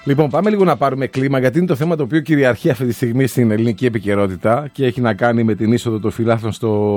Λοιπόν, πάμε λίγο να πάρουμε κλίμα, γιατί είναι το θέμα το οποίο κυριαρχεί αυτή τη στιγμή στην ελληνική επικαιρότητα και έχει να κάνει με την είσοδο των φιλάθλων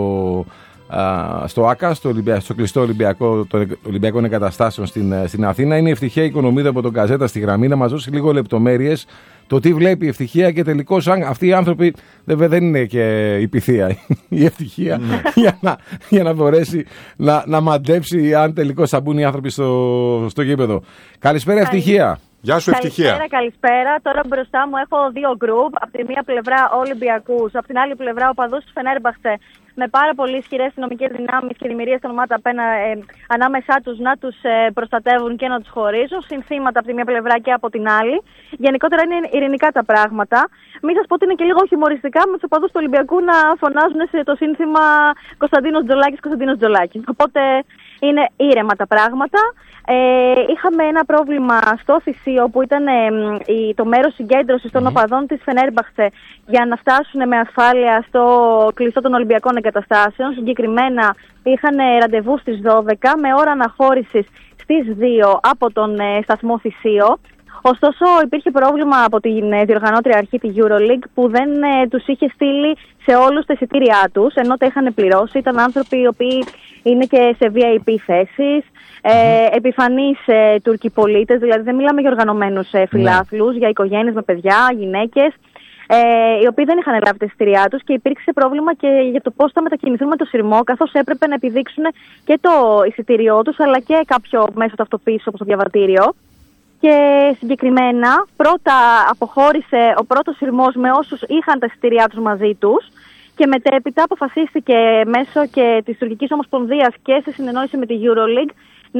στο ΆΚΑ, στο κλειστό Ολυμπιακών Εγκαταστάσεων στην Αθήνα. Είναι η Ευτυχία Οικονομίδα από τον Καζέτα στη γραμμή να μας δώσει λίγο λεπτομέρειες το τι βλέπει η Ευτυχία και τελικώς αυτοί οι άνθρωποι δεν είναι και η πυθία η Ευτυχία για να μπορέσει να μαντέψει αν τελικώς θα μπουν οι άνθρωποι στο γήπεδο. Καλησπέρα Ευτυχία. Γεια σου Ευτυχία. Καλησπέρα. Τώρα μπροστά μου έχω δύο γκρουπ. Από τη μία πλευρά Ολυμπιακούς, από την άλλη πλευρά οπαδούς του Φενέρμπαχτσε με πάρα πολύ ισχυρές αστυνομικές δυνάμεις και δημιουργίες των ονομάτων ανάμεσά τους να τους προστατεύουν και να τους χωρίζουν. Συνθήματα από τη μία πλευρά και από την άλλη. Γενικότερα είναι ειρηνικά τα πράγματα. Μην σας πω ότι είναι και λίγο χιουμοριστικά με τους οπαδούς του Ολυμπιακού να φωνάζουν το σύνθημα Κωνσταντίνος Τζολάκης, Κωνσταντίνος Τζολάκης. Οπότε είναι ήρεμα τα πράγματα. Είχαμε ένα πρόβλημα στο Θησίο που ήταν το μέρος συγκέντρωσης των οπαδών της Φενέρμπαχτσε για να φτάσουν με ασφάλεια στο κλειστό των Ολυμπιακών Εγκαταστάσεων. Συγκεκριμένα είχαν ραντεβού στις 12 με ώρα αναχώρησης στις 2 από τον σταθμό Θησίο. Ωστόσο υπήρχε πρόβλημα από την διοργανώτρια αρχή, τη EuroLeague, που δεν τους είχε στείλει σε όλους τα εισιτήριά τους, ενώ τα είχαν πληρώσει. Ήταν άνθρωποι οι οποίοι είναι και σε VIP θέσεις, επιφανείς Τούρκοι πολίτες, δηλαδή δεν μιλάμε για οργανωμένους φιλάθλους, για οικογένειες με παιδιά, γυναίκες, οι οποίοι δεν είχαν λάβει τα εισιτήριά τους και υπήρξε πρόβλημα και για το πώς θα μετακινηθούν με το σειρμό, καθώς έπρεπε να επιδείξουν και το εισιτήριό τους, αλλά και κάποιο μέσο ταυτοποίησης όπως το διαβατήριο. Και συγκεκριμένα πρώτα αποχώρησε ο πρώτος σειρμός με όσους είχαν τα εισιτήριά τους μαζί τους και μετέπειτα αποφασίστηκε μέσω και της Τουρκικής Ομοσπονδίας και σε συνεννόηση με τη EuroLeague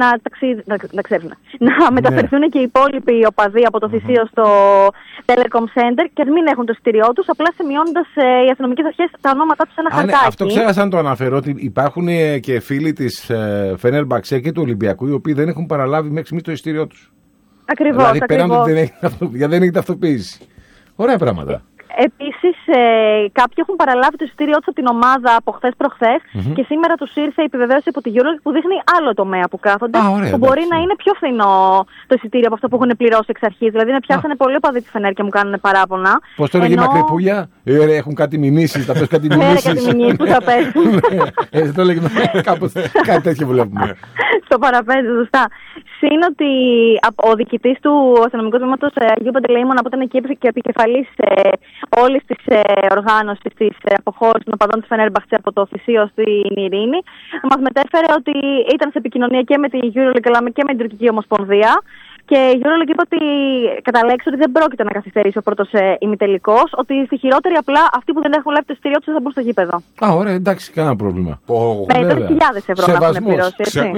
να μεταφερθούν και οι υπόλοιποι οπαδοί από το Θησίο στο Telecom Center και μην έχουν το εισιτήριό τους, απλά σημειώνοντας οι αστυνομικές αρχές τα ονόματά τους σε ένα χαρτάκι. Αυτό ξέχασα να το αναφέρω, ότι υπάρχουν και φίλοι της Φενέρμπαχτσε και του Ολυμπιακού οι οποίοι δεν έχουν παραλάβει μέχρι στιγμής το εισιτήριό τους. Ακριβώς. Δηλαδή πέραν ότι δεν έχει ταυτοποίηση. Ωραία πράγματα. Επίσης, κάποιοι έχουν παραλάβει το εισιτήριό τους από την ομάδα από χθες προχθές και σήμερα τους ήρθε η επιβεβαίωση από τη EuroLeague που δείχνει άλλο τομέα που κάθονται. Ωραία, που μπορεί να είναι πιο φθηνό το εισιτήριο από αυτό που έχουν πληρώσει εξ αρχής. Δηλαδή, να πιάσανε πολύ οπαδοί τη Φενέρ και μου κάνουν παράπονα. Πώς το λέγει η Μακρυπούλια, έχουν κάτι μηνύσεις, θα πες κάτι μηνύσεις. Κάτι μηνύσεις που θα πέσουν. Δεν το λέγει κάπως, κάτι τέτοιο βλέπουμε. Στο παραπέντε, σωστά. Συν ότι ο διοικητής του αστυνομικού τμήματος Αγίου Παντελεήμωνα, που ήταν εκεί και επικεφαλής όλης της οργάνωσης της αποχώρησης των οπαδών της Φενέρμπαχτσε από το Θησίο στην Ειρήνη, μας μετέφερε ότι ήταν σε επικοινωνία και με την EuroLeague αλλά και με την Τουρκική Ομοσπονδία. Και η EuroLeague είπε ότι κατά λέξη ότι δεν πρόκειται να καθυστερήσει ο πρώτος ημιτελικός, ότι στη χειρότερη απλά αυτοί που δεν έχουν λάβει το εισιτήριό τους θα μπουν στο γήπεδο. Ωραία, εντάξει, κανένα πρόβλημα. Με 10.000 ευρώ να έχουν πληρώσει.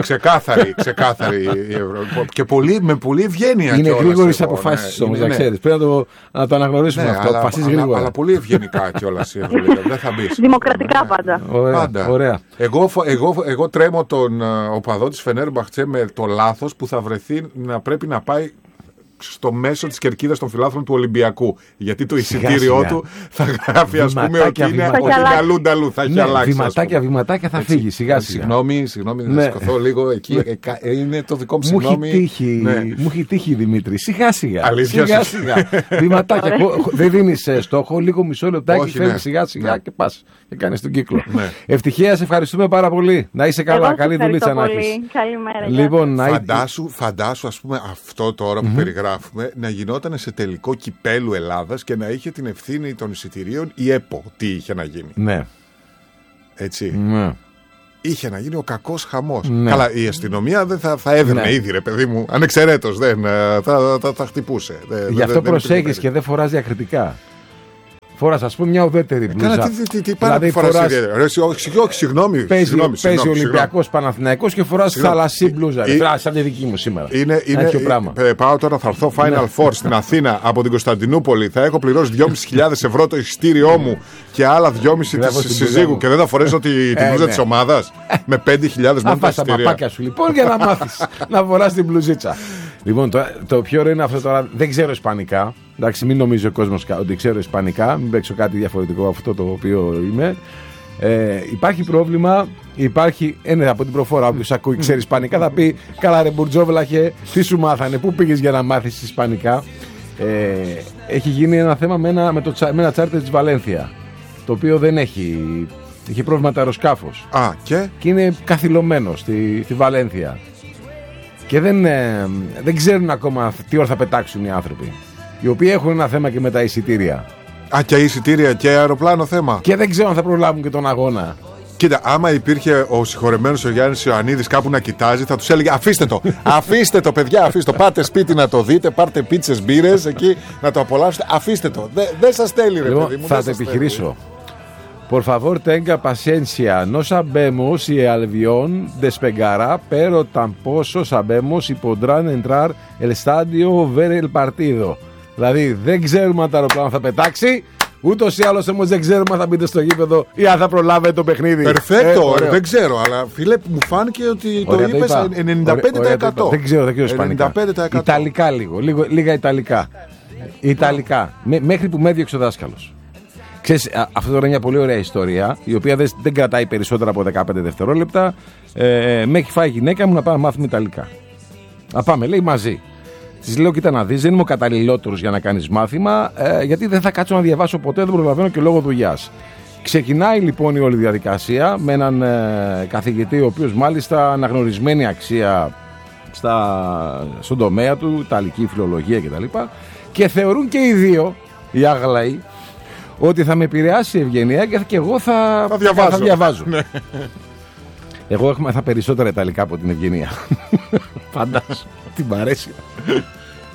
Ξεκάθαρη η Ευρώ. Και με πολύ ευγένεια. Είναι γρήγορες αποφάσεις όμως, να ξέρεις. Πρέπει να το αναγνωρίσουμε αυτό. Αποφασίζει γρήγορα. Αλλά πολύ ευγενικά κιόλας η Ευρωλίγα. Δεν θα μπει. Δημοκρατικά πάντα. Ωραία. Εγώ τρέμω τον οπαδό της Φενέρμπαχτσε με το λάθος που θα βρεθεί να πρέπει να πάει στο μέσο της κερκίδας των φιλάθλων του Ολυμπιακού. Γιατί το εισιτήριό του θα γράφει, ας πούμε, ότι είναι αλλού. Θα έχει αλλάξει. Βηματάκια θα φύγει σιγά σιγά. Συγγνώμη, να σηκωθώ λίγο εκεί. Είναι το δικό μου συγγνώμη. Μου έχει τύχει, Δημήτρη. Σιγά σιγά. Σιγά. Βηματάκια. Δεν δίνεις στόχο, λίγο μισό λεπτάκι, φεύγει σιγά σιγά και πας και κάνεις τον κύκλο. Ευτυχία, σε ευχαριστούμε πάρα πολύ. Να είσαι καλά. Καλή δουλίτσα να έχεις. Καλημέρα. Φαντάσου, ας πούμε, αυτό τώρα που περιγράφουμε να γινόταν σε τελικό κυπέλου Ελλάδας και να είχε την ευθύνη των εισιτηρίων η ΕΠΟ. Τι είχε να γίνει. Ναι. Έτσι. Ναι. Είχε να γίνει ο κακός χαμός. Ναι. Καλά, η αστυνομία δεν θα έδινε ήδη, ρε παιδί μου. Ανεξαιρέτως θα χτυπούσε. Γι' αυτό προσέχεις και δεν φοράς διακριτικά. Φοράς, ας πούμε, μια ουδέτερη μπλούζα. Καλά, τι πάρα που φοράς ιδιαίτερα. Συγγνώμη. Παίζει Ολυμπιακός Παναθηναϊκός και φοράς θαλασσί μπλούζα. Σαν τη δική μου σήμερα. Πάω τώρα, θα έρθω Final Four στην Αθήνα από την Κωνσταντινούπολη. Θα έχω πληρώσει 2.500 ευρώ το εισιτήριό μου και άλλα 2.500 της συζύγου και δεν θα φορέσω την μπλούζα της ομάδας με 5.000 μόνο τα εισιτήρια. Θα τα μαπάκια σου λοιπόν για να μάθεις να φοράς την μπλουζίτσα. Λοιπόν, το πιο ωραίο είναι αυτό τώρα. Δεν ξέρω ισπανικά. Εντάξει, μην νομίζει ο κόσμος ότι ξέρω ισπανικά. Μην παίξω κάτι διαφορετικό από αυτό το οποίο είμαι. Υπάρχει πρόβλημα. Υπάρχει από την προφορά. Όποιος ακούει, ξέρει ισπανικά, θα πει: καλά, ρε Μπουρτζόβλαχε, τι σου μάθανε, πού πήγες για να μάθεις ισπανικά. έχει γίνει ένα θέμα με ένα τσάρτερ της Βαλένθια, το οποίο δεν έχει πρόβλημα το αεροσκάφος. Και είναι καθυλωμένο στη Βαλένθια. Και δεν ξέρουν ακόμα τι ώρα θα πετάξουν οι άνθρωποι, οι οποίοι έχουν ένα θέμα και με τα εισιτήρια. Και εισιτήρια και αεροπλάνο θέμα. Και δεν ξέρω αν θα προλάβουν και τον αγώνα. Κοίτα, άμα υπήρχε ο συγχωρεμένος ο Γιάννης Ιωαννίδης κάπου να κοιτάζει, θα τους έλεγε αφήστε το, αφήστε το παιδιά, αφήστε το. Πάτε σπίτι να το δείτε, πάρτε πίτσες, μπύρες εκεί να το απολαύσετε, αφήστε το. Δεν σας τέλει ρε παιδί μου. Θα το επιχειρήσω. Por favor, tenga paciencia. No sabemos si el avión despegará, pero tampoco sabemos si podrán entrar el estadio ver el partido. Δηλαδή, δεν ξέρουμε αν το αεροπλάνο θα πετάξει, ούτως ή άλλως όμως δεν ξέρουμε αν θα μπείτε στο γήπεδο ή αν θα προλάβετε το παιχνίδι. Περφέκτο, δεν ξέρω, αλλά φίλε, μου φάνηκε ότι το είπες 95%. Δεν ξέρω ισπανικά. 95%. Ιταλικά λίγα Ιταλικά. Ιταλικά, μέχρι που με έδιωξε ο δάσκαλος. Ξέρεις, αυτό τώρα είναι μια πολύ ωραία ιστορία, η οποία δεν κρατάει περισσότερα από 15 δευτερόλεπτα. Με έχει φάει η γυναίκα μου να πάμε να μάθουμε Ιταλικά. Να πάμε, λέει, μαζί. Της λέω, κοίτα να δεις, δεν είμαι ο καταλληλότερος για να κάνεις μάθημα, γιατί δεν θα κάτσω να διαβάσω ποτέ, δεν προλαβαίνω και λόγω δουλειάς. Ξεκινάει λοιπόν η όλη διαδικασία με έναν καθηγητή, ο οποίος μάλιστα αναγνωρισμένη αξία στον τομέα του, Ιταλική φιλολογία κτλ. Και θεωρούν και οι δύο, οι Άγλαοι, ότι θα με επηρεάσει η ευγενία και εγώ θα διαβάζω. Εγώ έχω μάθει περισσότερα Ιταλικά από την ευγενία. Φαντάζομαι. Την παρέσει.